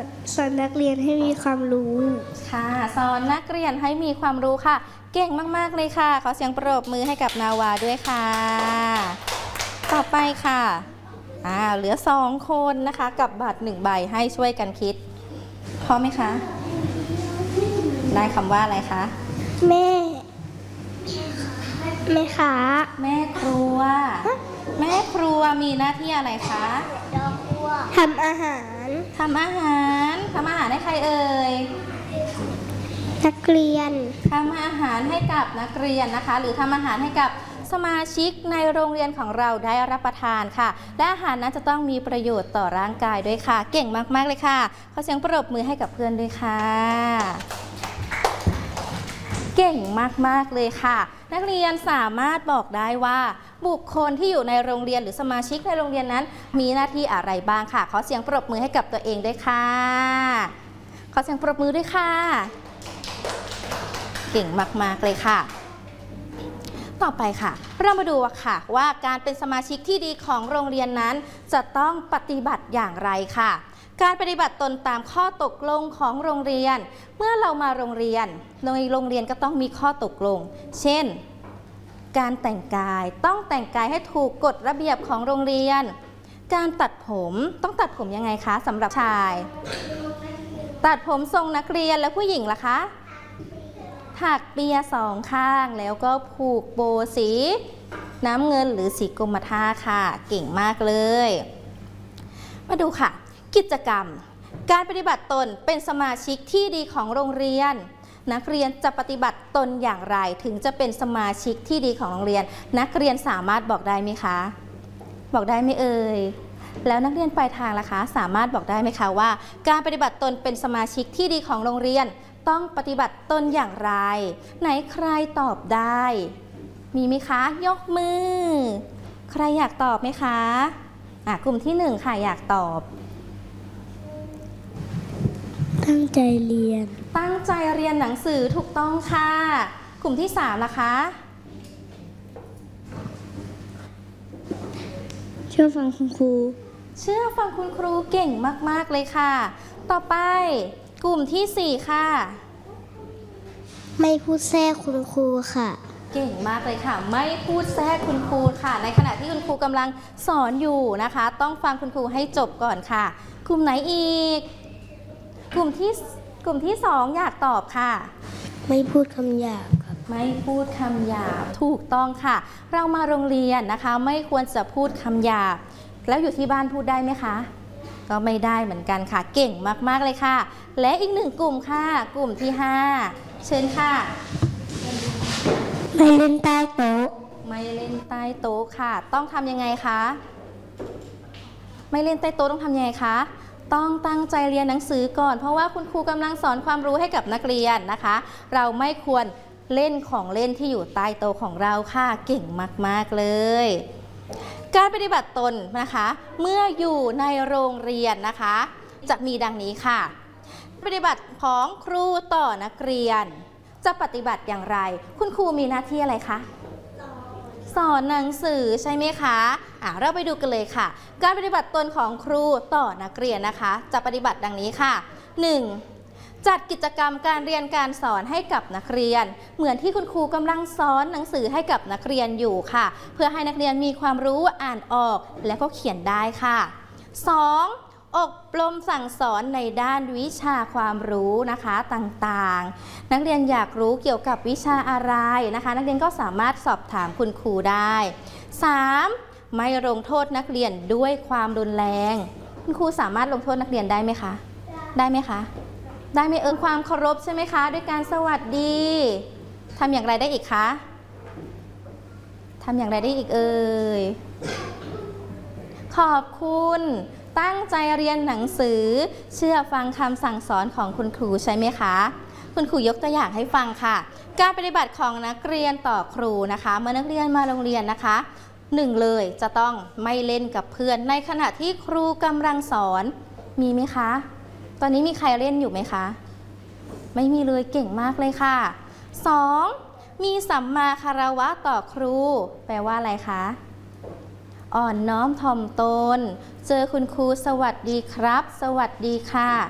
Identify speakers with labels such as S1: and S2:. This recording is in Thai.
S1: สอนนักเรียนให้มีความรู้
S2: ค่ะสอนนักเรียนให้มีความรู้ค่ะเก่งมากๆเลยค่ะขอเสียงปรบมือให้กับนาวาด้วยค่ะต่อไปค่ะเหลือ2คนนะคะกับบัตร1ใบให้ช่วยกันคิดพร้อมไหมคะได้คำว่าอะไรคะ
S1: แม่ค้า
S2: แม่ครัวแม่ครัวมีหน้าที่อะไรคะ
S1: ทำอาหาร
S2: ทำอาหารให้ใครเอ่ย
S1: นักเรียน
S2: ทำอาหารให้กับนักเรียนนะคะหรือทำอาหารให้กับสมาชิกในโรงเรียนของเราได้รับประทานค่ะและอาหารนั้นจะต้องมีประโยชน์ต่อร่างกายด้วยค่ะเก่งมากๆเลยค่ะขอเสียงปรบมือให้กับเพื่อนด้วยค่ะเก่งมากๆเลยค่ะนักเรียนสามารถบอกได้ว่าบุคคลที่อยู่ในโรงเรียนหรือสมาชิกในโรงเรียนนั้นมีหน้าที่อะไรบ้างค่ะขอเสียงปรบมือให้กับตัวเองด้วยค่ะขอเสียงปรบมือด้วยค่ะเก่งมากๆเลยค่ะต่อไปค่ะเรามาดูค่ะว่าการเป็นสมาชิกที่ดีของโรงเรียนนั้นจะต้องปฏิบัติอย่างไรค่ะการปฏิบัติตนตามข้อตกลงของโรงเรียนเมื่อเรามาโรงเรียนในโรงเรียนก็ต้องมีข้อตกลงเช่นการแต่งกายต้องแต่งกายให้ถูกกฎระเบียบของโรงเรียนการตัดผมต้องตัดผมยังไงคะสำหรับชายตัดผมทรงนักเรียนแล้วผู้หญิงล่ะคะถักเปีย2ข้างแล้วก็ผูกโบสีน้ำเงินหรือสีกรมท่าค่ะเก่งมากเลยมาดูค่ะกิจกรรมการปฏิบัติตนเป็นสมาชิกที่ดีของโรงเรียนนักเรียนจะปฏิบัติตนอย่างไรถึงจะเป็นสมาชิกที่ดีของโรงเรียนนักเรียนสามารถบอกได้ไหมคะบอกได้ไหมเอ่ยแล้วนักเรียนปลายทางล่ะคะสามารถบอกได้ไหมคะว่าการปฏิบัติตนเป็นสมาชิกที่ดีของโรงเรียนต้องปฏิบัติตนอย่างไรไหนใครตอบได้มีไหมคะยกมือใครอยากตอบไหมคะกลุ่มที่1ค่ะอยากตอบ
S1: ตั้งใจเรียน
S2: หนังสือถูกต้องค่ะกลุ่มที่3ล่ะคะ
S1: เชื่อฟังคุณครู
S2: เก่งมากๆเลยค่ะต่อไปกลุ่มที่4ค่ะ
S1: ไม่พูดแทรกคุณครูค่ะ
S2: เก่งมากเลยค่ะไม่พูดแทรกคุณครูค่ะในขณะที่คุณครูกำลังสอนอยู่นะคะต้องฟังคุณครูให้จบก่อนค่ะกลุ่มไหนอีกกลุ่มที่2อยากตอบค่ะ
S1: ไม่พูดคำหยาบครับ
S2: ไม่พูดคำหยาบถูกต้องค่ะเรามาโรงเรียนนะคะไม่ควรจะพูดคำหยาบแล้วอยู่ที่บ้านพูดได้ไหมคะก็ไม่ได้เหมือนกันค่ะเก่งมากๆเลยค่ะและอีก1กลุ่มค่ะกลุ่มที่5เชิญค่ะ
S1: ไม่เล่นใต้โต๊ะ
S2: ค่ะต้องทำยังไงคะไม่เล่นใต้โต๊ะต้องทำยังไงคะต้องตั้งใจเรียนหนังสือก่อนเพราะว่าคุณครูกำลังสอนความรู้ให้กับนักเรียนนะคะเราไม่ควรเล่นของเล่นที่อยู่ใต้โต๊ะของเราค่ะเก่งมากๆเลยการปฏิบัติตนนะคะเมื่ออยู่ในโรงเรียนนะคะจะมีดังนี้ค่ะปฏิบัติของครูต่อนักเรียนจะปฏิบัติอย่างไรคุณครูมีหน้าที่อะไรคะสอนหนังสือใช่ไหมคะเราไปดูกันเลยค่ะการปฏิบัติตนของครูต่อนักเรียนนะคะจะปฏิบัติดังนี้ค่ะ 1. จัดกิจกรรมการเรียนการสอนให้กับนักเรียนเหมือนที่คุณครูกำลังสอนหนังสือให้กับนักเรียนอยู่ค่ะเพื่อให้นักเรียนมีความรู้อ่านออกและก็เขียนได้ค่ะ 2. อบรมสั่งสอนในด้านวิชาความรู้นะคะต่างๆนักเรียนอยากรู้เกี่ยวกับวิชาอะไรนะคะนักเรียนก็สามารถสอบถามคุณครูได้ 3. ไม่ลงโทษนักเรียนด้วยความรุนแรงคุณครูสามารถลงโทษนักเรียนได้ไหมคะได้ไหมคะได้ไหมความเคารพใช่ไหมคะด้วยการสวัสดีทำอย่างไรได้อีกคะทำอย่างไรได้อีกเอ่ยขอบคุณตั้งใจเรียนหนังสือเชื่อฟังคำสั่งสอนของคุณครูใช่ไหมคะคุณครูยกตัวอย่างให้ฟังค่ะการปฏิบัติของนักเรียนต่อครูนะคะเมื่อนักเรียนมาโรงเรียนนะคะ1เลยจะต้องไม่เล่นกับเพื่อนในขณะที่ครูกำลังสอนมีไหมคะตอนนี้มีใครเล่นอยู่ไหมคะไม่มีเลยเก่งมากเลยค่ะ 2. มีสัมมาคารวะต่อครูแปลว่าอะไรคะอ่อนน้อมถ่อมตนเจอคุณครูสวัสดีครับสวัสดีค่ะ